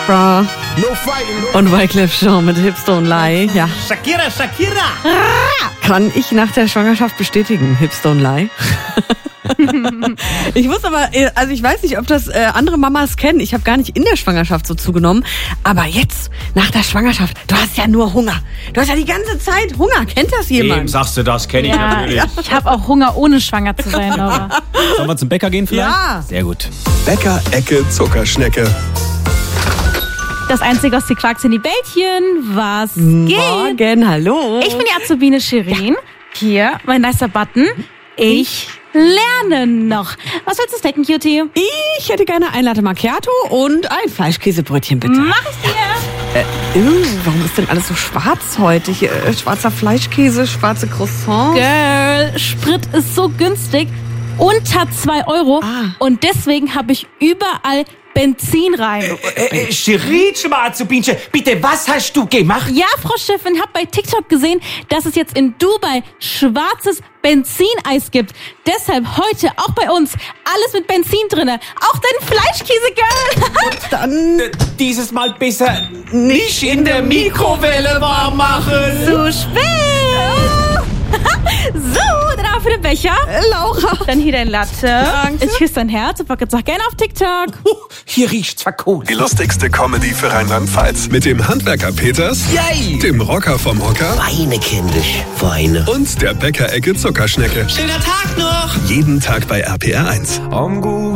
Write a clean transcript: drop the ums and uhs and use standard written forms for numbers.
Bra. Und Wyclef Jean mit Hips Don't Lie. Ja. Shakira. Kann ich nach der Schwangerschaft bestätigen, Hips Don't Lie. Ich muss aber, also ich weiß nicht, ob das andere Mamas kennen. Ich habe gar nicht in der Schwangerschaft so zugenommen. Aber jetzt, nach der Schwangerschaft, du hast ja nur Hunger. Du hast ja die ganze Zeit Hunger. Kennt das jemand? Wem sagst du das? Kenn ich natürlich. Ja, ich habe auch Hunger, ohne schwanger zu sein, Laura. Sollen wir zum Bäcker gehen vielleicht? Ja. Sehr gut. Bäcker-Ecke Zuckerschnecke. Das Einzige aus die Quarks in die Bällchen. Was geht? Morgen, hallo. Ich bin die Azubine Shirin. Hier, mein nicer Button. Ich lerne noch. Was willst du snacken, Cutie? Ich hätte gerne ein Latte Macchiato und ein Fleischkäsebrötchen, bitte. Mach ich dir. Warum ist denn alles so schwarz heute? Hier, schwarzer Fleischkäse, schwarze Croissants. Girl, Sprit ist so günstig. Unter 2 Euro. Und deswegen habe ich überall Benzin rein. Shirin, Azubinche, bitte, was hast du gemacht? Ja, Frau Chefin, hab bei TikTok gesehen, dass es jetzt in Dubai schwarzes Benzineis gibt. Deshalb heute auch bei uns alles mit Benzin drinne. Auch dein Fleischkäse, Girl. Dann Dieses Mal besser nicht in der Mikrowelle warm machen. Zu spät. So, dann auch für den Becher. Laura. Dann hier dein Latte. Danke. Ich küsse dein Herz und pack jetzt auch gerne auf TikTok. Hier riecht's verkohlt. Die lustigste Comedy für Rheinland-Pfalz. Mit dem Handwerker Peters, Yay! dem Rocker vom Hocker Weine, kindisch, weine. und der Bäcker-Ecke Zuckerschnecke. Schöner Tag noch! Jeden Tag bei RPR 1.